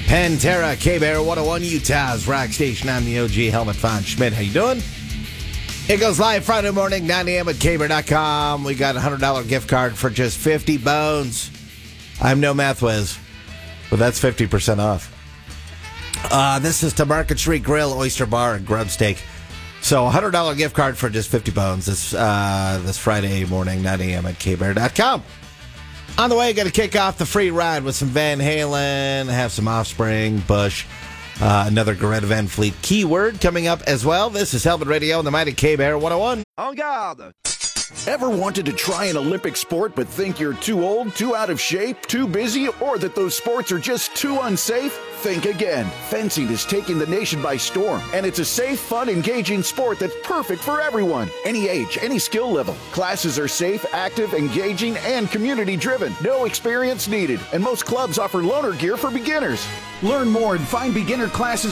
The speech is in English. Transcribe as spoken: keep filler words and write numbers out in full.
Pantera, K-Bear, one oh one, Utah's rock station. I'm the O G, Helmut Von Schmidt. How you doing? It goes live Friday morning, nine a.m. at K Bear dot com. We got a one hundred dollars gift card for just fifty bones. I'm no math whiz, but that's fifty percent off. Uh, this is to Market Street Grill, Oyster Bar, and Grub Steak. So one hundred dollars gift card for just fifty bones this, uh, this Friday morning, nine a.m. at K Bear dot com. On the way, going to kick off the free ride with some Van Halen, have some Offspring, Bush, uh, another Greta Van Fleet keyword coming up as well. This is Helmet Radio on the mighty K-Bear one oh one. En garde! Ever wanted to try an Olympic sport but think you're too old, too out of shape, too busy, or that those sports are just too unsafe? Think again. Fencing is taking the nation by storm, and it's a safe, fun, engaging sport that's perfect for everyone. Any age, any skill level. Classes are safe, active, engaging, and community-driven. No experience needed, and most clubs offer loaner gear for beginners. Learn more and find beginner classes